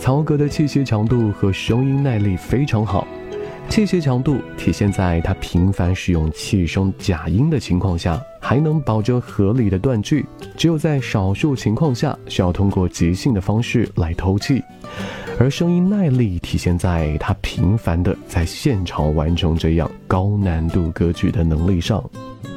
曹格的气息强度和声音耐力非常好。气息强度体现在他频繁使用气声假音的情况下，还能保证合理的断句，只有在少数情况下需要通过即兴的方式来透气。而声音耐力体现在他频繁地在现场完成这样高难度歌曲的能力上。